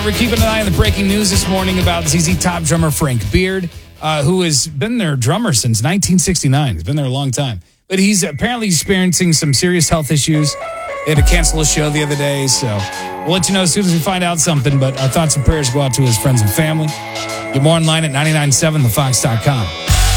right, we're keeping an eye on the breaking news this morning about ZZ Top drummer Frank Beard, who has been their drummer since 1969. He's been there a long time. But he's apparently experiencing some serious health issues. They had to cancel a show the other day, so we'll let you know as soon as we find out something. But our thoughts and prayers go out to his friends and family. Get more online at 997thefox.com.